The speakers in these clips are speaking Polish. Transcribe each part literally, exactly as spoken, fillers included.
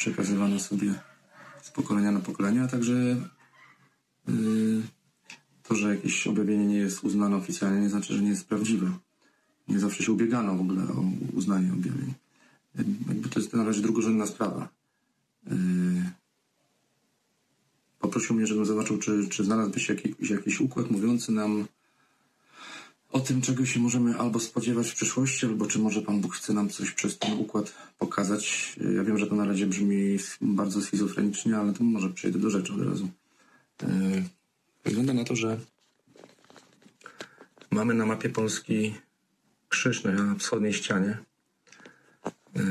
przekazywane sobie z pokolenia na pokolenie, a także yy, to, że jakieś objawienie nie jest uznane oficjalnie, nie znaczy, że nie jest prawdziwe. Nie zawsze się ubiegano w ogóle o uznanie objawień. Jakby to jest na razie drugorzędna sprawa. Yy, poprosił mnie, żebym zobaczył, czy, czy znalazłby się jakiś, jakiś układ mówiący nam o tym, czego się możemy albo spodziewać w przyszłości, albo czy może Pan Bóg chce nam coś przez ten układ pokazać. Ja wiem, że to na razie brzmi bardzo schizofrenicznie, ale to może przejdę do rzeczy od razu. Yy, wygląda na to, że mamy na mapie Polski krzyż na wschodniej ścianie. Yy,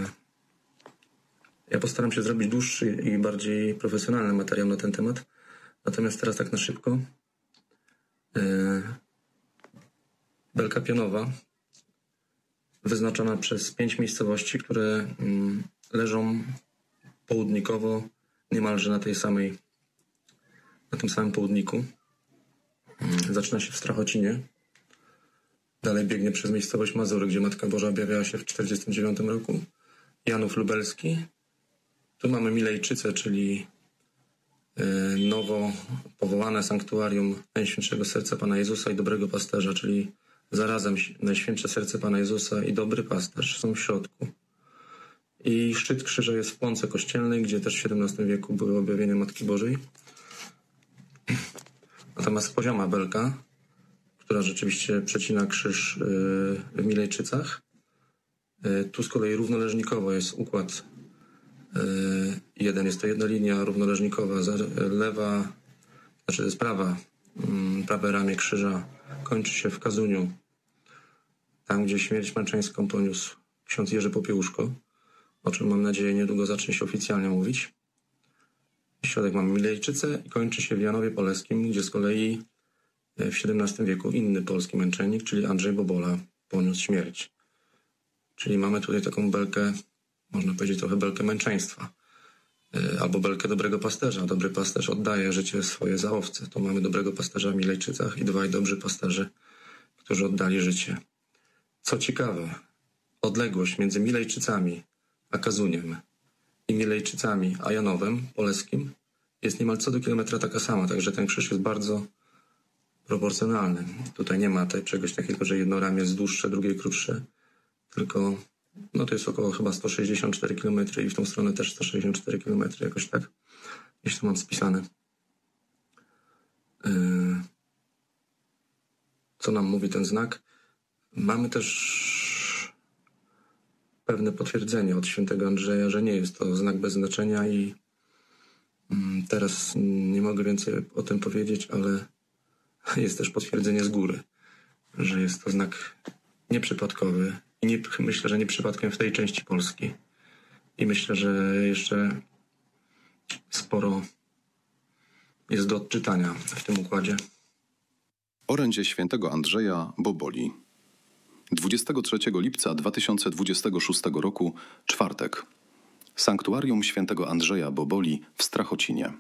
ja postaram się zrobić dłuższy i bardziej profesjonalny materiał na ten temat. Natomiast teraz tak na szybko. Yy, belka pionowa wyznaczona przez pięć miejscowości, które mm, leżą południkowo niemalże na tej samej, na tym samym południku. Yy, zaczyna się w Strachocinie. Dalej biegnie przez miejscowość Mazury, gdzie Matka Boża objawiała się w tysiąc dziewięćset czterdziestym dziewiątym roku. Janów Lubelski. Tu mamy Milejczyce, czyli yy, nowo powołane sanktuarium Najświętszego Serca Pana Jezusa i Dobrego Pasterza, czyli zarazem Najświętsze Serce Pana Jezusa i Dobry Pasterz są w środku. I szczyt krzyża jest w Płonce Kościelnej, gdzie też w siedemnastym wieku były objawienia Matki Bożej. Natomiast pozioma belka, która rzeczywiście przecina krzyż w Milejczycach. Tu z kolei równoleżnikowo jest układ. Jeden jest to jedna linia równoleżnikowa, lewa, znaczy to jest prawa, prawe ramię krzyża kończy się w Kazuniu, tam gdzie śmierć męczeńską poniósł ksiądz Jerzy Popiełuszko, o czym mam nadzieję niedługo zacznie się oficjalnie mówić. W środek mamy Milejczyce i kończy się w Janowie Poleskim, gdzie z kolei w siedemnastym wieku inny polski męczennik, czyli Andrzej Bobola, poniósł śmierć. Czyli mamy tutaj taką belkę, można powiedzieć trochę belkę męczeństwa, albo belkę Dobrego Pasterza. Dobry Pasterz oddaje życie swoje za owce. To mamy Dobrego Pasterza w Milejczycach i dwaj dobrzy pasterze, którzy oddali życie. Co ciekawe, odległość między Milejczycami a Kazuniem i Milejczycami a Janowem Poleskim jest niemal co do kilometra taka sama, także ten krzyż jest bardzo proporcjonalny. Tutaj nie ma tutaj czegoś takiego, że jedno ramię jest dłuższe, drugie krótsze, tylko no to jest około chyba sto sześćdziesiąt cztery kilometry i w tą stronę też sto sześćdziesiąt cztery kilometry, jakoś tak, jeśli to mam spisane. Yy... Co nam mówi ten znak? Mamy też pewne potwierdzenie od świętego Andrzeja, że nie jest to znak bez znaczenia i teraz nie mogę więcej o tym powiedzieć, ale jest też potwierdzenie z góry, że jest to znak nieprzypadkowy i nie, myślę, że nie przypadkiem w tej części Polski. I myślę, że jeszcze sporo jest do odczytania w tym układzie. Orędzie świętego Andrzeja Boboli. dwudziestego trzeciego lipca dwa tysiące dwudziestego szóstego roku, czwartek. Sanktuarium świętego Andrzeja Boboli w Strachocinie.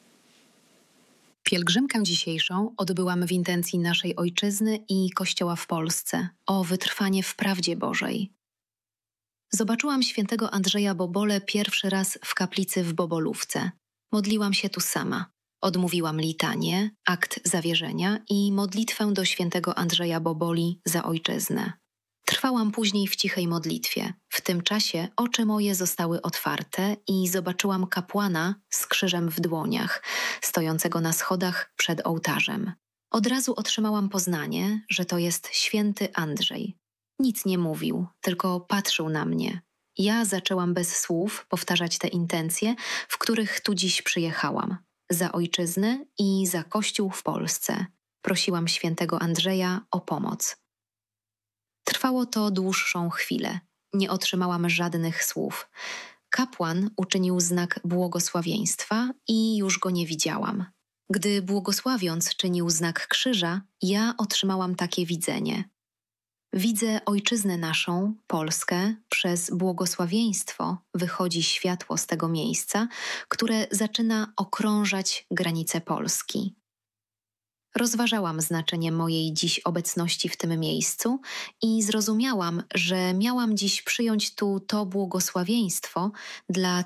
Pielgrzymkę dzisiejszą odbyłam w intencji naszej Ojczyzny i Kościoła w Polsce o wytrwanie w prawdzie Bożej. Zobaczyłam świętego Andrzeja Bobolę pierwszy raz w kaplicy w Bobolówce. Modliłam się tu sama. Odmówiłam litanię, akt zawierzenia i modlitwę do świętego Andrzeja Boboli za Ojczyznę. Trwałam później w cichej modlitwie. W tym czasie oczy moje zostały otwarte i zobaczyłam kapłana z krzyżem w dłoniach, stojącego na schodach przed ołtarzem. Od razu otrzymałam poznanie, że to jest święty Andrzej. Nic nie mówił, tylko patrzył na mnie. Ja zaczęłam bez słów powtarzać te intencje, w których tu dziś przyjechałam. Za Ojczyznę i za Kościół w Polsce. Prosiłam świętego Andrzeja o pomoc. Trwało to dłuższą chwilę. Nie otrzymałam żadnych słów. Kapłan uczynił znak błogosławieństwa i już go nie widziałam. Gdy błogosławiąc czynił znak krzyża, ja otrzymałam takie widzenie. Widzę Ojczyznę naszą, Polskę, przez błogosławieństwo wychodzi światło z tego miejsca, które zaczyna okrążać granice Polski. Rozważałam znaczenie mojej dziś obecności w tym miejscu i zrozumiałam, że miałam dziś przyjąć tu to błogosławieństwo dla